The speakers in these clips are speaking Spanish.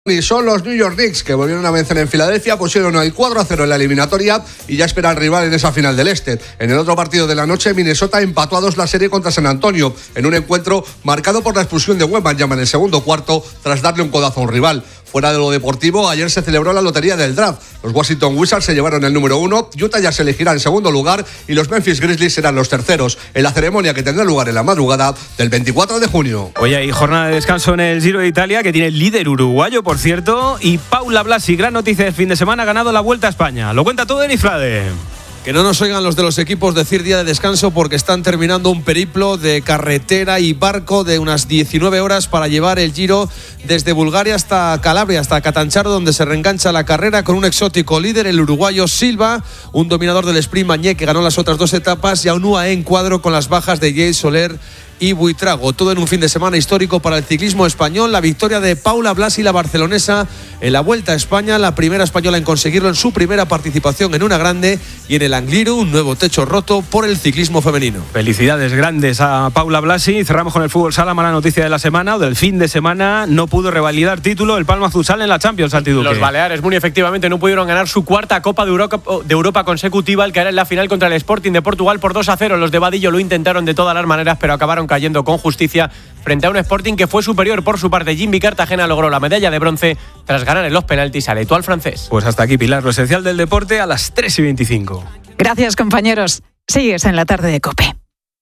Y son los New York Knicks, que volvieron a vencer en Filadelfia, pusieron el 4-0 en la eliminatoria y ya espera al rival en esa final del Este. En el otro partido de la noche, Minnesota empató a 2 la serie contra San Antonio, en un encuentro marcado por la expulsión de Wembanyama en el segundo cuarto, tras darle un codazo a un rival. Fuera de lo deportivo, ayer se celebró la lotería del draft. Los Washington Wizards se llevaron el número 1, Utah ya se elegirá en segundo lugar y los Memphis Grizzlies serán los terceros, en la ceremonia que tendrá lugar en la madrugada del 24 de junio. Hoy hay jornada de descanso en el Giro de Italia, que tiene el líder uruguayo, por cierto, y Paula Blasi, gran noticia del fin de semana, ha ganado la Vuelta a España. Lo cuenta todo Denis Frade. Que no nos oigan los de los equipos decir día de descanso, porque están terminando un periplo de carretera y barco de unas 19 horas para llevar el Giro desde Bulgaria hasta Calabria, hasta Catanzaro, donde se reengancha la carrera con un exótico líder, el uruguayo Silva, un dominador del sprint Mañé, que ganó las otras 2 etapas, y a un UAE en cuadro con las bajas de Jay Soler y Buitrago. Todo en un fin de semana histórico para el ciclismo español. La victoria de Paula Blasi, la barcelonesa, en la Vuelta a España, la primera española en conseguirlo en su primera participación en una grande, y en el Angliru, un nuevo techo roto por el ciclismo femenino. Felicidades grandes a Paula Blasi. Cerramos con el fútbol sala. Mala noticia de la semana o del fin de semana: no pudo revalidar título el Palma Futsal en la Champions, Altiduque. Los Baleares, muy efectivamente, no pudieron ganar su cuarta Copa de Europa consecutiva al caer en la final contra el Sporting de Portugal por 2-0. Los de Vadillo lo intentaron de todas las maneras, pero acabaron cayendo con justicia frente a un Sporting que fue superior. Por su parte, Jimmy Cartagena logró la medalla de bronce tras ganar en los penaltis al Etoile francés. Pues hasta aquí, Pilar, lo esencial del deporte a las 3:25. Gracias, compañeros. Sigues en la tarde de COPE.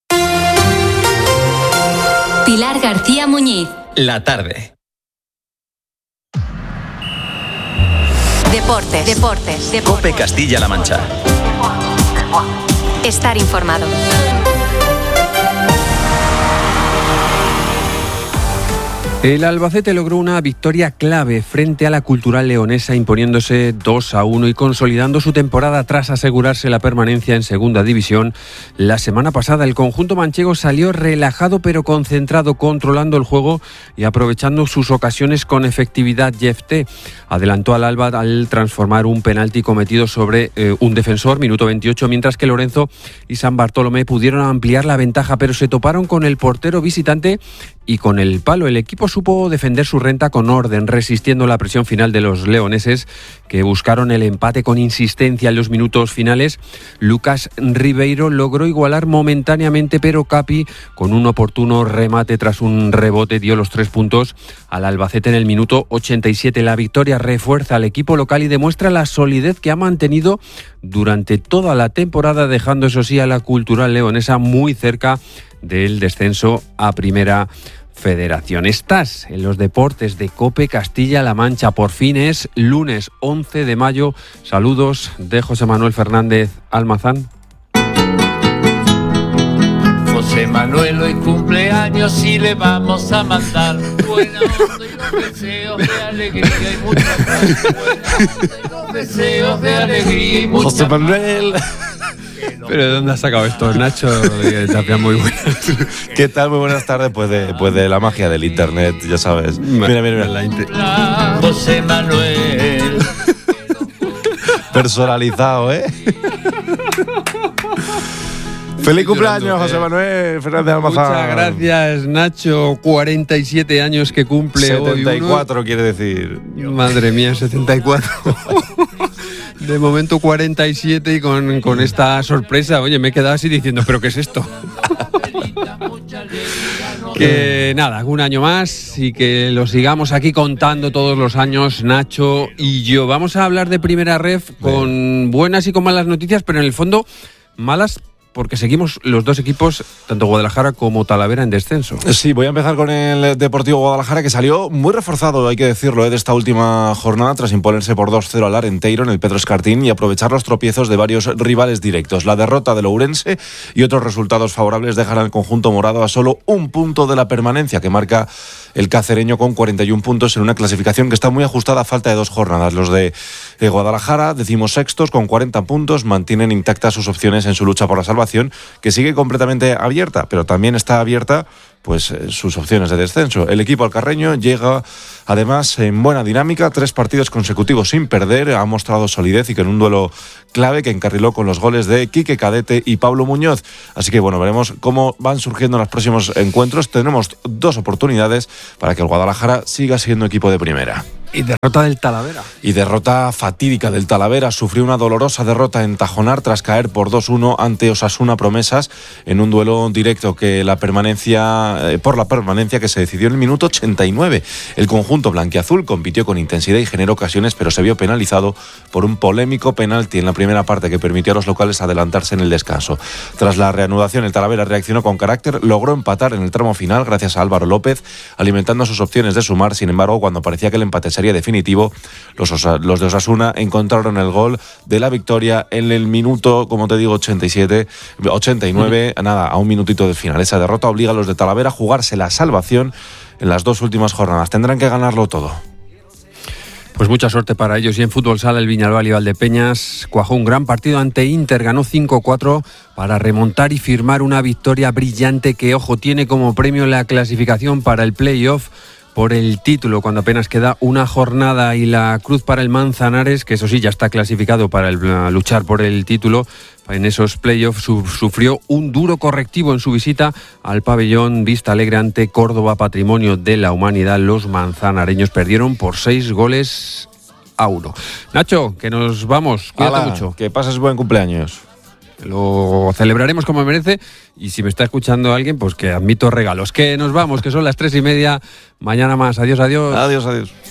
Pilar García Muñiz. La tarde. Deportes. COPE Castilla-La Mancha. Estar informado. El Albacete logró una victoria clave frente a la Cultural Leonesa, imponiéndose 2-1 y consolidando su temporada tras asegurarse la permanencia en segunda división. La semana pasada el conjunto manchego salió relajado pero concentrado, controlando el juego y aprovechando sus ocasiones con efectividad. Jeff T. adelantó al Alba al transformar un penalti cometido sobre un defensor, minuto 28, mientras que Lorenzo y San Bartolomé pudieron ampliar la ventaja, pero se toparon con el portero visitante y con el palo. El equipo supo defender su renta con orden, resistiendo la presión final de los leoneses, que buscaron el empate con insistencia en los minutos finales. Lucas Ribeiro logró igualar momentáneamente, pero Capi, con un oportuno remate tras un rebote, dio los 3 puntos al Albacete en el minuto 87. La victoria refuerza al equipo local y demuestra la solidez que ha mantenido durante toda la temporada, dejando eso sí a la Cultural Leonesa muy cerca del descenso a Primera Federación. Estás en los deportes de COPE Castilla-La Mancha. Por fin es lunes 11 de mayo. Saludos de José Manuel Fernández Almazán. José Manuel hoy cumpleaños y le vamos a mandar buena onda y los deseos de alegría y mucha paz. Buena onda y los deseos de alegría y mucha José Manuel. ¿Pero de dónde has sacado esto, Nacho? Muy buenas. ¿Qué tal? Muy buenas tardes. Pues de la magia del internet, ya sabes. Mira. José Manuel. Personalizado, ¿eh? ¡Feliz cumpleaños, José Manuel Fernández Almazán! Muchas gracias, Nacho. 47 años que cumple 74 hoy. quiere decir. Madre mía, 74. De momento 47 y con esta sorpresa. Oye, me he quedado así diciendo, ¿pero qué es esto? Que nada, un año más y que lo sigamos aquí contando todos los años, Nacho y yo. Vamos a hablar de Primera Ref con buenas y con malas noticias, pero en el fondo malas porque seguimos los dos equipos, tanto Guadalajara como Talavera, en descenso. Sí, voy a empezar con el Deportivo Guadalajara, que salió muy reforzado, hay que decirlo, de esta última jornada, tras imponerse por 2-0 al Arenteiro en el Pedro Escartín y aprovechar los tropiezos de varios rivales directos. La derrota del Ourense y otros resultados favorables dejan al conjunto morado a solo un punto de la permanencia, que marca el cacereño con 41 puntos en una clasificación que está muy ajustada a falta de 2 jornadas. Los de Guadalajara, 16º con 40 puntos, mantienen intactas sus opciones en su lucha por la salvación, que sigue completamente abierta, pero también está abierta pues sus opciones de descenso. El equipo alcarreño llega además en buena dinámica, 3 partidos consecutivos sin perder, ha mostrado solidez y que en un duelo clave que encarriló con los goles de Quique Cadete y Pablo Muñoz. Así que bueno, veremos cómo van surgiendo los próximos encuentros. Tenemos 2 oportunidades para que el Guadalajara siga siendo equipo de primera. Y derrota del Talavera. Y derrota fatídica del Talavera. Sufrió una dolorosa derrota en Tajonar tras caer por 2-1 ante Osasuna Promesas en un duelo directo por la permanencia que se decidió en el minuto 89. El conjunto blanquiazul compitió con intensidad y generó ocasiones, pero se vio penalizado por un polémico penalti en la primera parte que permitió a los locales adelantarse en el descanso. Tras la reanudación, el Talavera reaccionó con carácter, logró empatar en el tramo final gracias a Álvaro López, alimentando sus opciones de sumar. Sin embargo, cuando parecía que el empate sería definitivo, los de Osasuna encontraron el gol de la victoria en el minuto, como te digo, 89, a un minutito del final. Esa derrota obliga a los de Talavera a jugarse la salvación en las 2 últimas jornadas. Tendrán que ganarlo todo. Pues mucha suerte para ellos. Y en fútbol sala, el Viñalbal y Valdepeñas cuajó un gran partido ante Inter, ganó 5-4 para remontar y firmar una victoria brillante que, ojo, tiene como premio la clasificación para el playoff por el título, cuando apenas queda una jornada, y la cruz para el Manzanares, que eso sí ya está clasificado para luchar por el título en esos playoffs, sufrió un duro correctivo en su visita al pabellón Vista Alegre ante Córdoba, Patrimonio de la Humanidad. Los manzanareños perdieron por 6-1. Nacho, que nos vamos, cuídate mucho. Que pases buen cumpleaños. Lo celebraremos como merece, y si me está escuchando alguien, pues que admito regalos. Que nos vamos, que son las 3:30. Mañana más. Adiós, adiós. Adiós, adiós.